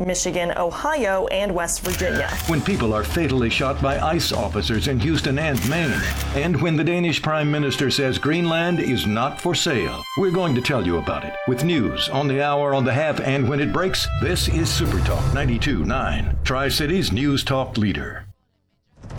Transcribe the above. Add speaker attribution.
Speaker 1: Michigan, Ohio, and West Virginia.
Speaker 2: When people are fatally shot by ICE officers in Houston and Maine. And when the Danish Prime Minister says Greenland is not for sale. We're going to tell you about it. With news on the hour, on the half, and when it breaks, this is Super Talk 92.9, Tri-Cities News Talk leader.